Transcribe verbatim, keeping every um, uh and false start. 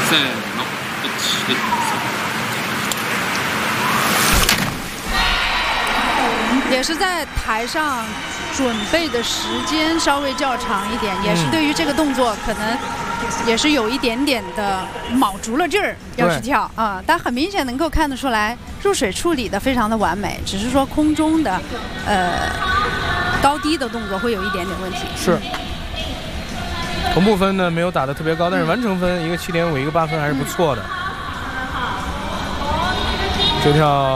せーの、いち、に、 也是在台上准备的时间稍微较长一点，也是对于这个动作可能也是有一点点的卯足了劲儿要去跳啊，但很明显能够看得出来入水处理的非常的完美，只是说空中的呃高低的动作会有一点点问题。 是。同步分呢没有打得特别高，但是完成分一个七点五，一个八分还是不错的。这跳